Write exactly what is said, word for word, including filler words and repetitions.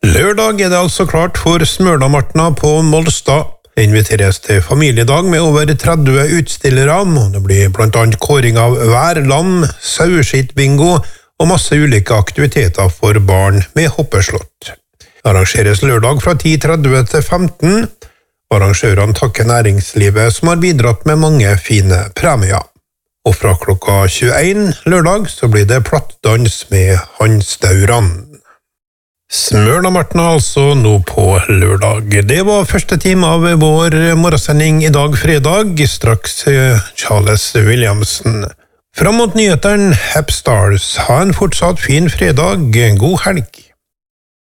Lørdag er det altså klart for Smøla-martna på Molstad. Det inviteres til familiedag med over tretti utstillere, og det blir blant annet kåring av værlam, saueskittbingo og masse ulike aktiviteter for barn med hoppeslott. Det arrangeres lørdag fra ti tretti til femten. Arrangørene takker næringslivet som har bidratt med mange fine premier. Og fra klokka tjueen lørdag så blir det plattdans med Hansdaurene. Smøla-martna altså nå på lørdag. Det var første time av vår morgensending i dag fredag, straks Charles Williamson. Fram mot nyhetene, Hep Stars. Ha en fortsatt fin fredag, god helg!